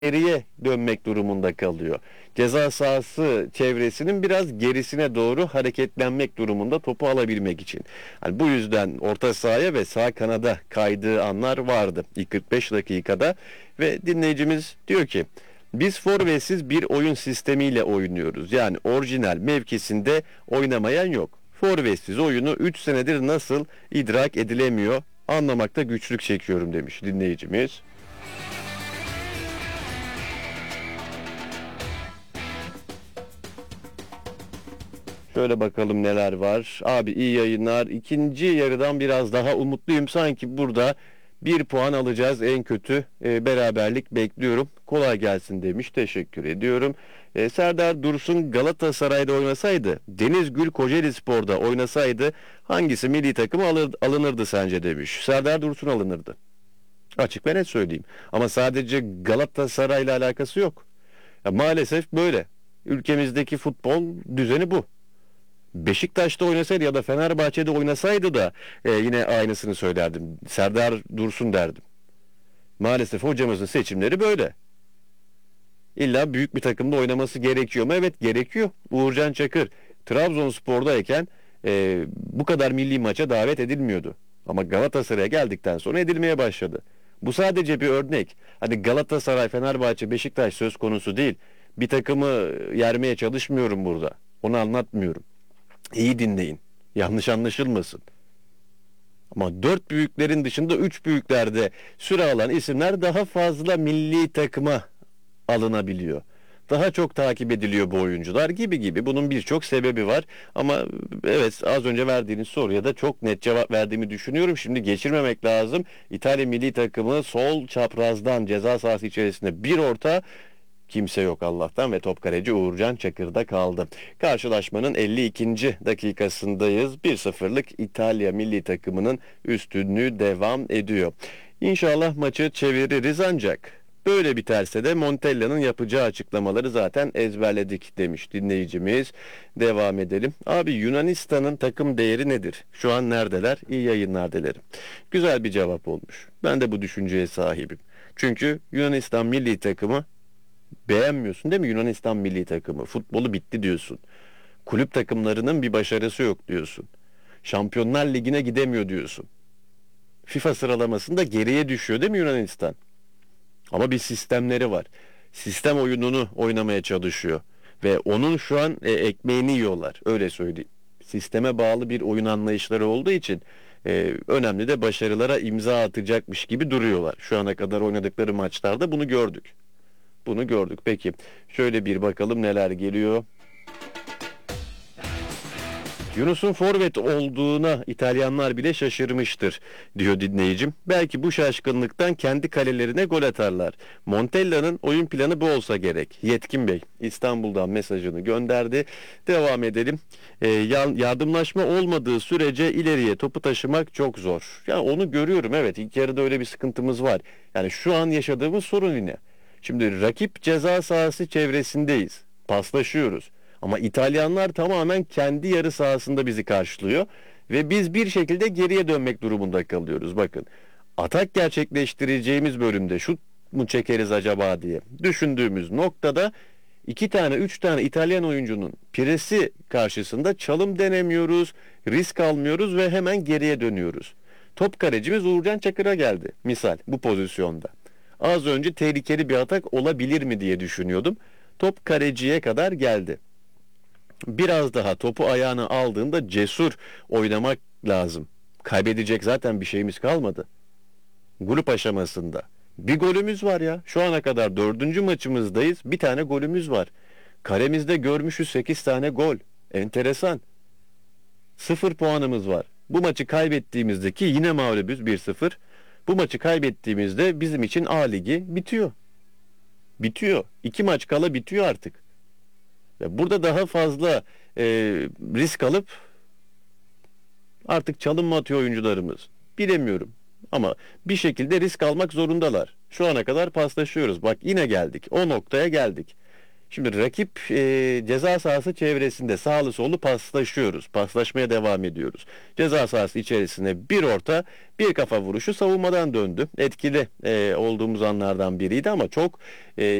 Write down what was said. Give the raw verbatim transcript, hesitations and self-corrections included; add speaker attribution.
Speaker 1: geriye dönmek durumunda kalıyor. Ceza sahası çevresinin biraz gerisine doğru hareketlenmek durumunda topu alabilmek için. Hani bu yüzden orta sahaya ve sağ kanada kaydığı anlar vardı ilk kırk beş dakikada ve dinleyicimiz diyor ki biz forvetsiz bir oyun sistemiyle oynuyoruz. Yani orijinal mevkisinde oynamayan yok. Forvetsiz oyunu üç senedir nasıl idrak edilemiyor anlamakta güçlük çekiyorum demiş dinleyicimiz. Şöyle bakalım neler var. Abi iyi yayınlar. İkinci yarıdan biraz daha umutluyum. Sanki burada bir puan alacağız en kötü. E, beraberlik bekliyorum. Kolay gelsin demiş. Teşekkür ediyorum. E, Serdar Dursun Galatasaray'da oynasaydı, Denizgül Kocaelispor'da oynasaydı hangisi milli takıma alır, alınırdı sence demiş. Serdar Dursun alınırdı. Açık ve net söyleyeyim. Ama sadece Galatasaray'la alakası yok. Ya, maalesef böyle. Ülkemizdeki futbol düzeni bu. Beşiktaş'ta oynasaydı ya da Fenerbahçe'de oynasaydı da e, yine aynısını söylerdim. Serdar Dursun derdim. Maalesef hocamızın seçimleri böyle. İlla büyük bir takımda oynaması gerekiyor mu? Evet, gerekiyor. Uğurcan Çakır Trabzonspor'dayken e, bu kadar milli maça davet edilmiyordu. Ama Galatasaray'a geldikten sonra edilmeye başladı. Bu sadece bir örnek. Hani Galatasaray, Fenerbahçe, Beşiktaş söz konusu değil. Bir takımı yermeye çalışmıyorum burada. Onu anlatmıyorum. İyi dinleyin. Yanlış anlaşılmasın. Ama dört büyüklerin dışında üç büyüklerde süre alan isimler daha fazla milli takıma alınabiliyor. Daha çok takip ediliyor bu oyuncular gibi gibi. Bunun birçok sebebi var. Ama evet, az önce verdiğiniz soruya da çok net cevap verdiğimi düşünüyorum. Şimdi geçirmemek lazım. İtalya milli takımı sol çaprazdan ceza sahası içerisinde bir orta, kimse yok Allah'tan ve top kaleci Uğurcan Çakır'da kaldı. Karşılaşmanın elli ikinci dakikasındayız. bir sıfırlık İtalya milli takımının üstünlüğü devam ediyor. İnşallah maçı çeviririz, ancak böyle biterse de Montella'nın yapacağı açıklamaları zaten ezberledik demiş dinleyicimiz. Devam edelim. Abi, Yunanistan'ın takım değeri nedir? Şu an neredeler? İyi yayınlar dilerim. Güzel bir cevap olmuş. Ben de bu düşünceye sahibim. Çünkü Yunanistan milli takımı beğenmiyorsun değil mi? Yunanistan milli takımı. Futbolu bitti diyorsun. Kulüp takımlarının bir başarısı yok diyorsun. Şampiyonlar Ligi'ne gidemiyor diyorsun. FIFA sıralamasında geriye düşüyor değil mi Yunanistan? Ama bir sistemleri var. Sistem oyununu oynamaya çalışıyor. Ve onun şu an e, ekmeğini yiyorlar. Öyle söyleyeyim. Sisteme bağlı bir oyun anlayışları olduğu için e, önemli de başarılara imza atacakmış gibi duruyorlar. Şu ana kadar oynadıkları maçlarda bunu gördük. Bunu gördük. Peki şöyle bir bakalım neler geliyor. Yunus'un forvet olduğuna İtalyanlar bile şaşırmıştır diyor dinleyicim. Belki bu şaşkınlıktan kendi kalelerine gol atarlar. Montella'nın oyun planı bu olsa gerek. Yetkin Bey İstanbul'dan mesajını gönderdi. Devam edelim. Ee, yardımlaşma olmadığı sürece ileriye topu taşımak çok zor. Yani onu görüyorum, evet, ilk yarıda öyle bir sıkıntımız var. Yani şu an yaşadığımız sorun yine. Şimdi rakip ceza sahası çevresindeyiz. Paslaşıyoruz. Ama İtalyanlar tamamen kendi yarı sahasında bizi karşılıyor ve biz bir şekilde geriye dönmek durumunda kalıyoruz. Bakın, atak gerçekleştireceğimiz bölümde şut mu çekeriz acaba diye düşündüğümüz noktada iki tane üç tane İtalyan oyuncunun piresi karşısında çalım denemiyoruz, risk almıyoruz ve hemen geriye dönüyoruz. Top kalecimiz Uğurcan Çakır'a geldi misal bu pozisyonda. Az önce tehlikeli bir atak olabilir mi diye düşünüyordum. Top kaleciye kadar geldi. Biraz daha topu ayağına aldığında cesur oynamak lazım. Kaybedecek zaten bir şeyimiz kalmadı. Grup aşamasında. Bir golümüz var ya. Şu ana kadar dördüncü maçımızdayız. Bir tane golümüz var. Karemizde görmüşüz sekiz tane gol. Enteresan. Sıfır puanımız var. Bu maçı kaybettiğimizdeki yine mağlubuz bir sıfır. Bu maçı kaybettiğimizde bizim için A Ligi bitiyor. Bitiyor. İki maç kala bitiyor artık. Burada daha fazla e, risk alıp artık çalım mı atıyor oyuncularımız? Bilemiyorum. Ama bir şekilde risk almak zorundalar. Şu ana kadar paslaşıyoruz. Bak, yine geldik. O noktaya geldik. Şimdi rakip e, ceza sahası çevresinde sağlı sollu paslaşıyoruz. Paslaşmaya devam ediyoruz. Ceza sahası içerisine bir orta, bir kafa vuruşu savunmadan döndü. Etkili e, olduğumuz anlardan biriydi ama çok e,